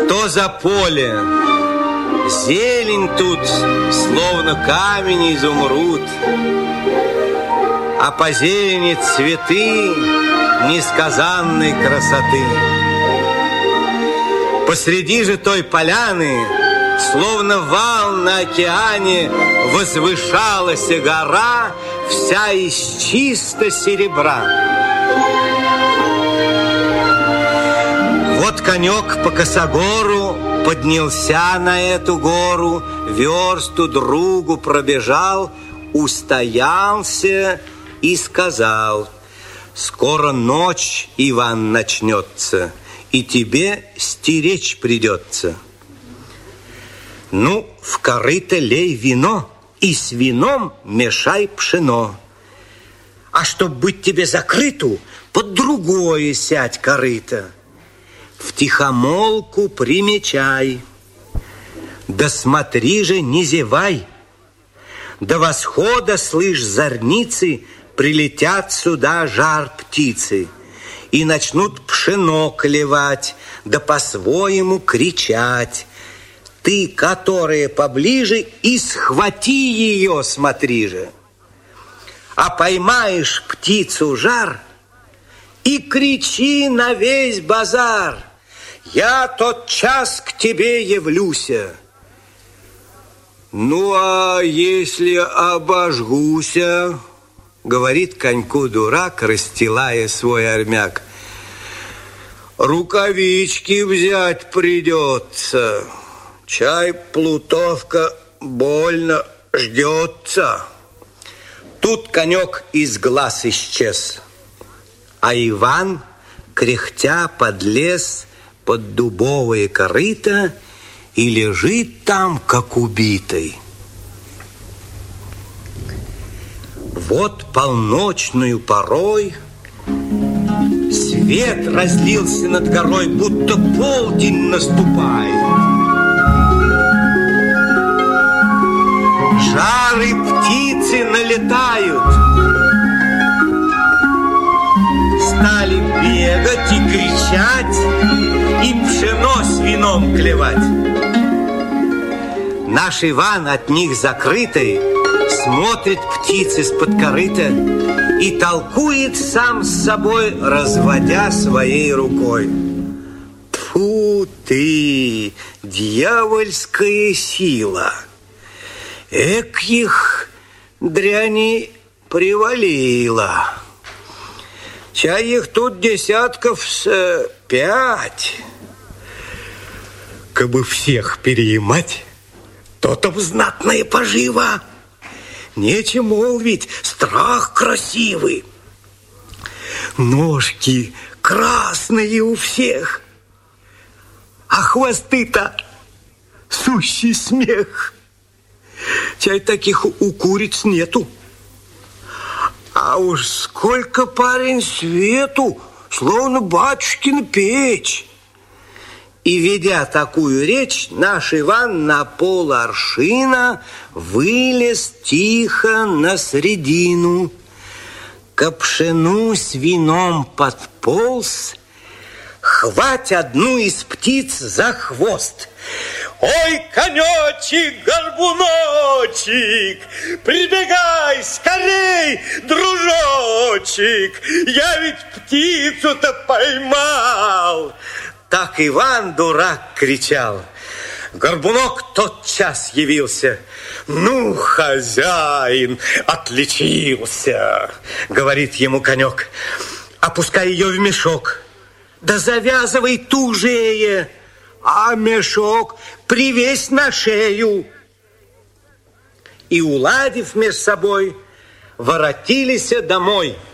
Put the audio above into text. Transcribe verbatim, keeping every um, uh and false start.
Что за поле? Зелень тут, словно камень изумруд, а по зелени цветы несказанной красоты. Посреди же той поляны, словно вал на океане, возвышалась гора, вся из чисто серебра. Вот конек по косогору поднялся на эту гору, версту другу пробежал, устоялся и сказал: скоро ночь, Иван, начнется, и тебе стеречь придется. Ну, в корыто лей вино, и с вином мешай пшено. А чтоб быть тебе закрыту, под другое сядь корыто. Втихомолку примечай, да смотри же, не зевай. До восхода, слышь, зорницы, прилетят сюда жар птицы и начнут пшено клевать, да по-своему кричать. Ты, которая поближе, и схвати ее, смотри же. А поймаешь птицу жар и кричи на весь базар: я тот час к тебе явлюся. Ну, а если обожгуся, говорит коньку дурак, расстилая свой армяк, рукавички взять придется. Чай плутовка больно ждется. Тут конек из глаз исчез, а Иван, кряхтя, подлез под дубовое корыто и лежит там, как убитый. Вот полночную порой свет разлился над горой, будто полдень наступает. Жары птицы налетают, стали бегать и кричать, и пшено с вином клевать. Наш Иван от них закрытый смотрит птицы с-под корыта и толкует сам с собой, разводя своей рукой. Тьфу ты, дьявольская сила! Эк их дряни привалило. Чай их тут десятков с пять. Кабы всех переимать, то-то б знатная пожива. Нечем молвить, страх красивый. Ножки красные у всех, а хвосты-то сущий смех. Чай таких у куриц нету. А уж сколько, парень, свету, словно батюшкина печь. И, ведя такую речь, наш Иван на пол аршина вылез тихо на средину, к пшену с вином подполз, хвать одну из птиц за хвост. Ой, конечек, горбуночек, прибегай скорей, дружочек, я ведь птицу-то поймал. Так Иван, дурак, кричал. Горбунок тотчас явился. Ну, хозяин, отличился, говорит ему конек. Опускай ее в мешок, да завязывай тужее, а мешок привесь на шею. И, уладив меж собой, воротились домой.